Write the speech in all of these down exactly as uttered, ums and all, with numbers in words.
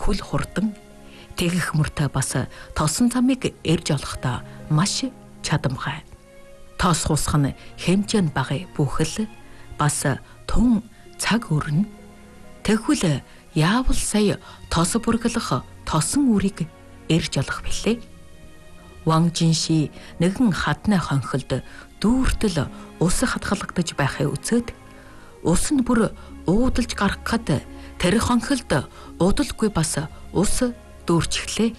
хүл хурдан тэгэх мөртөө бас тосон замыг эрж олохдоо маш чадамгай. Тоос хусах нь хэмжээнд бага бүхэл бас тун цаг өрнө. Тэгвэл яавал сая тос бүргэлэх тосон үрийг эрж олох билээ. Ван Жинши нэгэн хадны хонхолд дүүртэл ус хадгалагдаж байхыг үзээд ус нь бүр уудалж гарахад тэр хонхолд удалгүй бас ус дүүрчихлээ.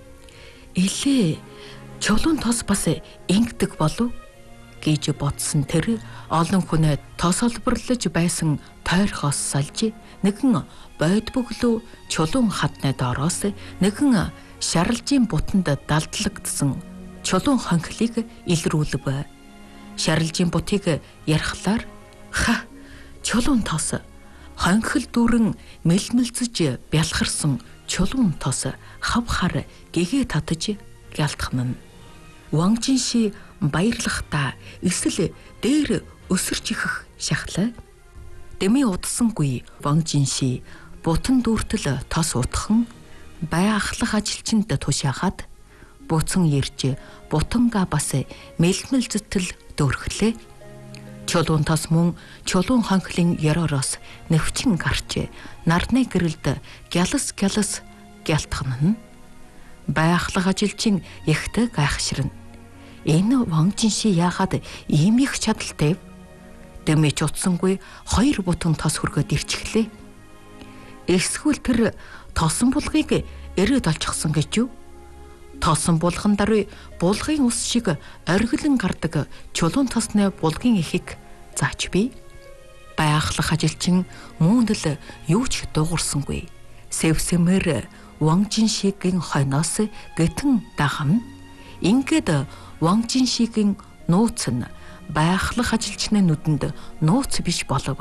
Илээ чулуун тос бас ингэдэг болов гэж бодсон тэр олон хүнээ тос олборлож байсан тойрхоос салж нэгэн бойд бөглөө чулуун хадны доороос нэгэн шаралжийн бутанд далдлагдсан чулуун хонхлыг илрүүлв. Шаралжийн бутыг ярахлаар ха чулуун тос хонхол дүүрэн мэлмэлцэж бялхарсан чулуун тос хав хар гэгээ татаж гялтхнана. Ван Жинши баярлахдаа эсвэл дээр өсөрч ихэх шахлаа. Дэмий удсангүй Ван Жинши бутан дүүртэл тос утхан бай ахлах ажилчинд тушаахад буцан ирж бутанга бас мэлмэл зүтэл дөрхлээ. Чулуун тос мөн чулуун хонхлын ёроороос нэвчин гарч нарны гэрэлд гялас гялас гялтхнана. Бай ахлах ажилчин ихтэй гайхширна. Энэ Ван Жинши яагаад ийм их чадалтай? Дэмэж утсангүй хоёр бутан тос хөргөд ирчихлээ. Эсвэл тэр тосон булгыг эрээд олчихсон гэж юу? Тосон булган даруй булгын ус шиг оргилон гардаг чулуун тосны булгын ихийг заач бий. Байхлах ажилчин муундл юу ч дуугарсангүй. Сэвсэмэр Ван Жиншигийн хойноос гэтэн дагам. Ингээд Ван Жиншигийн нууц нь байхлах ажилчны нүдэнд нууц биш болов.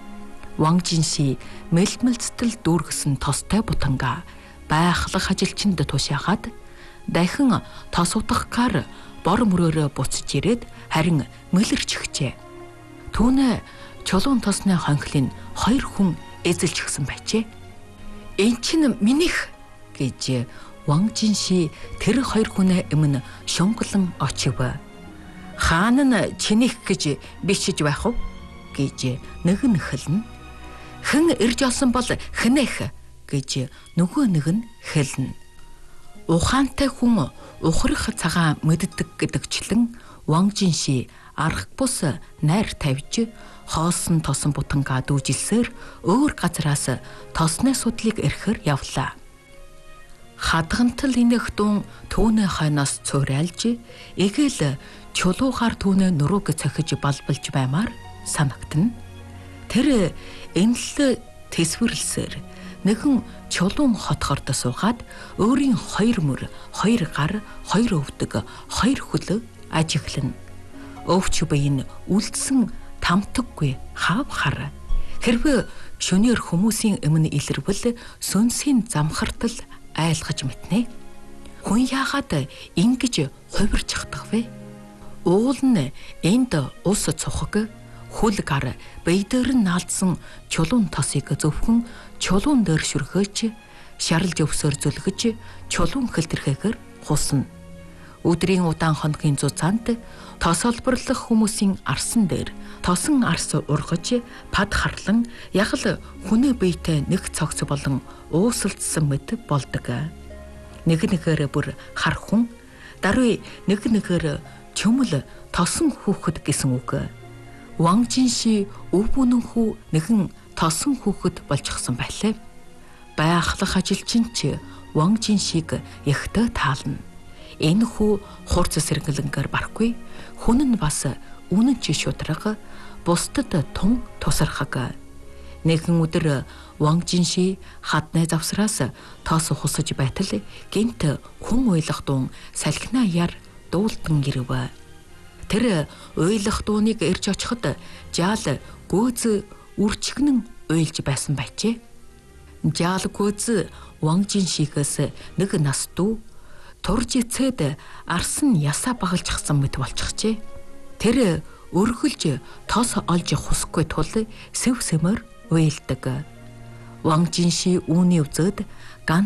Ван Жинши мэлмэлцтэл дүүргэсэн тостой бутанга байхлах ажилчинд тушаахад дахин тос утгахаар бор мөрөөрөө буцаж ирээд харин мэлэрчихжээ. Түүнээ чулуун тосны хонхлын хоёр хүн эзэлчихсэн байжээ. Энд чинь минийх гэж Ван Жинши тэр хоёр хүнээ өмнө шунглан очив. Хаан нь чинийх гэж бичиж байх уу гэж нэг нь хэлнэ. Хэн ирж олсон бол хэнэх гэж нөгөө нэг нь хэлнэ. Ухаантай хүн ухрах цагаан мэддэг гэдэгчлэн Ван Жинши арга бус найр тавьж хоосон тосон бутангаа дүүжилсээр өөр газараас тосны судлыг эрхэр явлаа. Хадгантал инэх дун түүний хойноос цуурайлж эгээл чулуугаар түүний нурууг цохиж балбалж баймаар санагдана. Тэр энэл тэсвэрлсээр нэгэн чулуун хотхорд суугаад өөрийн хоёр мөр, хоёр гар, хоёр өвдөг, хоёр хөлөг ажиглана. Өвч бие нь үлдсэн тамтаггүй хав хар. Хэрвээ шөнөөр хүмүүсийн өмнө илэрвэл сүнсийн замхартал айлгаж мэтнэ. Хүн яагаад ингэж хувирч хатах вэ? Уул нь энд ус цухаг, хүл гар бие дээр нь наалдсан чулуун тосыг зөвхөн чулуун дээр шүрхөөж, шаралж өвсөөр зүлгэж, чулуун хэлтэрхээгээр хусна. Өдрийн удаан хоногийн зузаанд тос олборлох хүмүүсийн арсан дээр тосон арс ургаж, пад харлан ягл хүнээ биетэй нэг цогц болон уусалдсан мэт болдог. Нэг нэгээр бүр хар хүн, даруй нэг нэгээр чөмөл тосон хүүхэд гэсэн үг. Ван Жинши өв бүнэн хүү нэгэн тосон хүүхэд болчихсон байлаа. Байхлах ажилчин ч Ван Жиншиг ихтэй таална. Энэ хүү хурц сэргэлэнгээр барахгүй, хүн нь бас үнэн ч шудраг, бусдад тун тусархаг. Нэгэн өдөр Ван Жинши хадны завсраас тоос хусаж байтал гинт хүн уйлах дуун салхинаа яр дуулдан ирэв. Тэр уйлах дууныг ирж очиход жаал гөөз үрчгнэн уйлж байсан байжээ. Жаал гөөз Ван Жиншигээс нэг нас дүү турж ицээд арсан ясаа багалчихсан мэт болчихжээ. Тэр өргөлж тос олж хусахгүй тул сэв сэмэр уйлдаг. Ван Жинши үүний үзээд